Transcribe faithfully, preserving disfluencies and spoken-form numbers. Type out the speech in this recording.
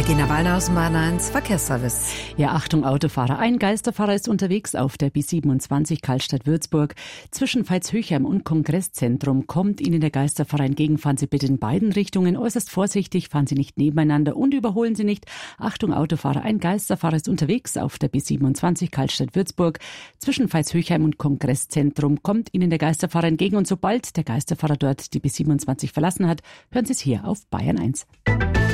Regina Wallner aus Mahn eins Verkehrsservice. Ja, Achtung Autofahrer. Ein Geisterfahrer ist unterwegs auf der B siebenundzwanzig Karlstadt-Würzburg. Zwischen Veitshöchheim und Kongresszentrum kommt Ihnen der Geisterfahrer entgegen. Fahren Sie bitte in beiden Richtungen äußerst vorsichtig, fahren Sie nicht nebeneinander und überholen Sie nicht. Achtung Autofahrer. Ein Geisterfahrer ist unterwegs auf der B siebenundzwanzig Karlstadt-Würzburg. Zwischen Veitshöchheim und Kongresszentrum kommt Ihnen der Geisterfahrer entgegen. Und sobald der Geisterfahrer dort die B siebenundzwanzig verlassen hat, hören Sie es hier auf Bayern eins.